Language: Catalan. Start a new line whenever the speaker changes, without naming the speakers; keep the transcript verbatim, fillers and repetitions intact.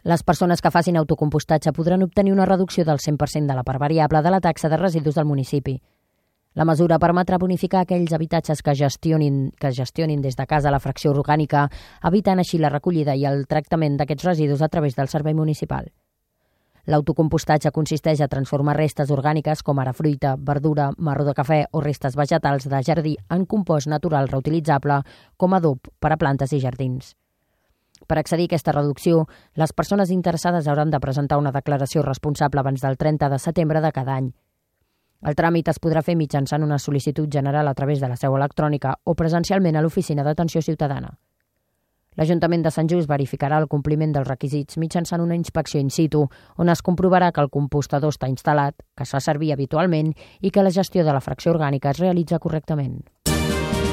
Les persones que facin autocompostatge podran obtenir una reducció del cent per cent de la part variable de la taxa de residus del municipi. La mesura permetrà bonificar aquells habitatges que gestionin, que gestionin des de casa la fracció orgànica, evitant així la recollida i el tractament d'aquests residus a través del servei municipal. L'autocompostatge consisteix a transformar restes orgàniques com ara fruita, verdura, marró de cafè o restes vegetals de jardí en compost natural reutilitzable com a adob per a plantes i jardins. Per accedir a aquesta reducció, les persones interessades hauran de presentar una declaració responsable abans del trenta de setembre de cada any. El tràmit es podrà fer mitjançant una sol·licitud general a través de la seu electrònica o presencialment a l'Oficina d'Atenció Ciutadana. L'Ajuntament de Sant Just verificarà el compliment dels requisits mitjançant una inspecció in situ, on es comprovarà que el compostador està instal·lat, que es fa servir habitualment i que la gestió de la fracció orgànica es realitza correctament.